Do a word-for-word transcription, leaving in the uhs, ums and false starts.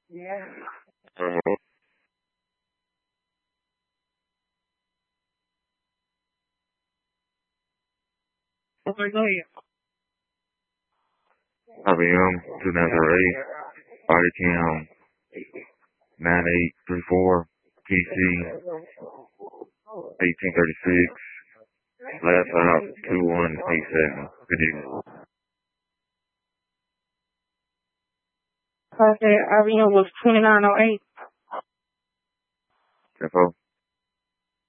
Yeah. Uh, Okay, go ahead. I B M two nine zero eight, body cam nine eight three four, P C eighteen thirty-six, laptop two one eight seven. Good evening. I said I B M was twenty-nine oh eight. Info.